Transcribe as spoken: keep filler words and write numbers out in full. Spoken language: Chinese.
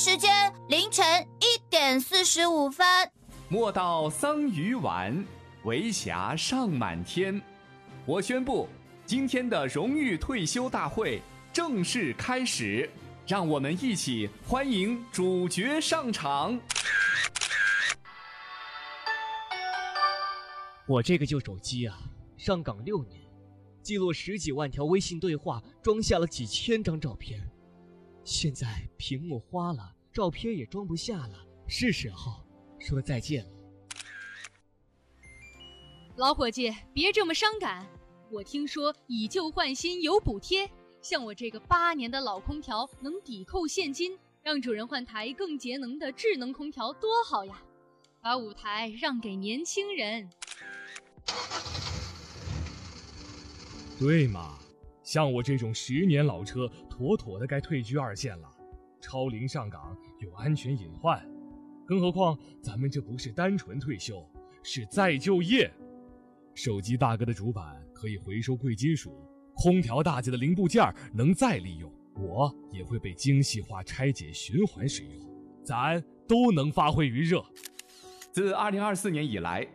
时间凌晨一点四十五分。 莫道桑榆晚，为霞尚满天。我宣布，今天的荣誉退休大会正式开始，让我们一起欢迎主角上场。 我这个旧手机啊，上岗六年，记录十几万条微信对话，装下了几千张照片。现在屏幕花了，照片也装不下了，是时候说再见了。 老伙计，别这么伤感。我听说以旧换新有补贴，像我这个八年的老空调能抵扣现金，让主人换台更节能的智能空调多好呀！把舞台让给年轻人。 对嘛，像我这种十年老车，妥妥的该退居二线了。超龄上岗有安全隐患，更何况咱们这不是单纯退休，是再就业。手机大哥的主板可以回收贵金属，空调大姐的零部件能再利用，我也会被精细化拆解循环使用，咱都能发挥余热。 自二零二四年以来，